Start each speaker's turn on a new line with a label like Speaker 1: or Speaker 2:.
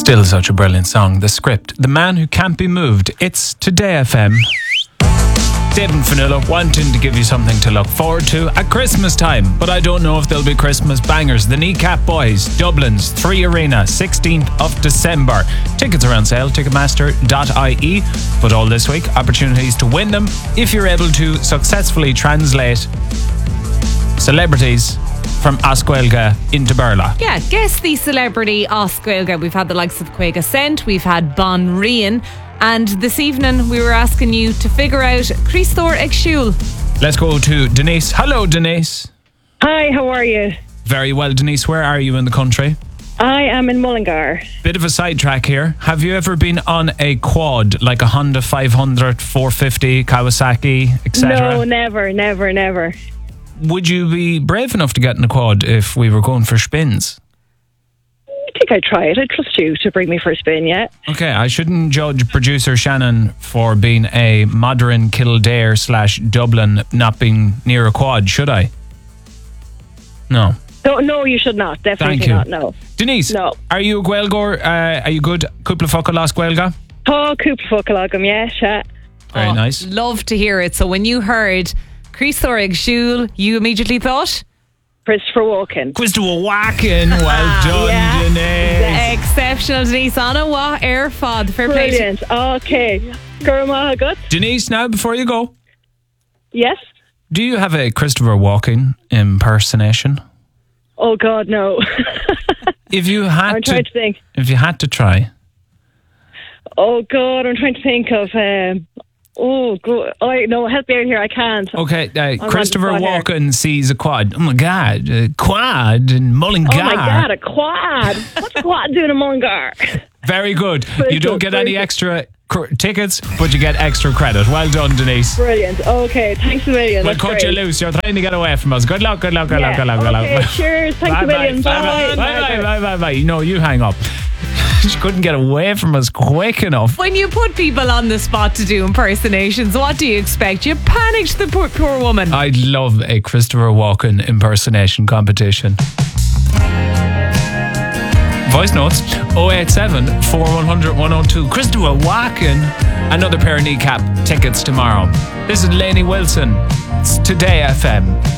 Speaker 1: Still such a brilliant song. The Script, The Man Who Can't Be Moved. It's Today FM. Dave and Fanula wanting to give you something to look forward to at Christmas time, but I don't know if there'll be Christmas bangers. The Kneecap Boys, Dublin's 3 Arena, 16th of December. Tickets are on sale, ticketmaster.ie. But all this week, opportunities to win them if you're able to successfully translate celebrities from Oscuelga into Berla.
Speaker 2: Yeah, guess the celebrity Oscuelga. We've had the likes of Quaig Ascent, we've had Bon Rian, and this evening we were asking you to figure out Christor Exul.
Speaker 1: Let's go to Denise. Hello, Denise.
Speaker 3: Hi, how are you?
Speaker 1: Very well, Denise. Where are you in the country?
Speaker 3: I am in Mullingar.
Speaker 1: Bit of a sidetrack here. Have you ever been on a quad, like a Honda 500, 450, Kawasaki, etc.?
Speaker 3: No, never.
Speaker 1: Would you be brave enough to get in a quad if we were going for spins?
Speaker 3: I think I'd try it. I trust you to bring me for a spin, yeah?
Speaker 1: Okay, I shouldn't judge producer Shannon for being a modern Kildare / Dublin not being near a quad, should I? No.
Speaker 3: No, you should not. Definitely
Speaker 1: Thank you.
Speaker 3: not, no.
Speaker 1: Denise,
Speaker 3: No.
Speaker 1: Are you a Gaeilgeoir? Are you good? Cúpla foca las Gaeilge?
Speaker 3: Oh, cúpla focalágam, yeah.
Speaker 1: Very nice.
Speaker 2: Love to hear it. So when you heard Christor Exul, you immediately thought?
Speaker 3: Christopher Walken.
Speaker 1: Christopher Walken. Well done,
Speaker 3: Yeah.
Speaker 1: Denise.
Speaker 2: Exceptional, Denise. Anna, what air fod. Fair play to
Speaker 3: Brilliant. Okay. Gurma, good?
Speaker 1: Denise, now before you go,
Speaker 3: Yes?
Speaker 1: do you have a Christopher Walken impersonation?
Speaker 3: Oh, God, no.
Speaker 1: If you had
Speaker 3: I'm trying to think.
Speaker 1: If you had to try.
Speaker 3: Oh, God, I'm trying to think of... oh, God. No, help me out here. I can't.
Speaker 1: Okay,
Speaker 3: on
Speaker 1: Christopher
Speaker 3: the spot
Speaker 1: Walken sees a quad. Oh my God, a quad in Mullingar.
Speaker 3: Oh, my God, a quad. What's a quad doing in Mullingar?
Speaker 1: Very good.
Speaker 3: Very
Speaker 1: You don't
Speaker 3: good,
Speaker 1: get
Speaker 3: very
Speaker 1: any
Speaker 3: good.
Speaker 1: extra tickets, but you get extra credit. Well done, Denise.
Speaker 3: Brilliant. Okay, thanks a million.
Speaker 1: We'll
Speaker 3: That's
Speaker 1: cut you
Speaker 3: great.
Speaker 1: loose. You're trying to get away from us. Good luck.
Speaker 3: Yeah. Okay, cheers. Thanks a million. Bye.
Speaker 1: Bye. No, you hang up. She couldn't get away from us quick enough.
Speaker 2: When you put people on the spot to do impersonations, what do you expect? You panicked the poor woman.
Speaker 1: I'd love a Christopher Walken impersonation competition. Voice notes 087 4100 102. Christopher Walken. Another pair of Kneecap tickets tomorrow. This is Lainey Wilson. It's Today FM.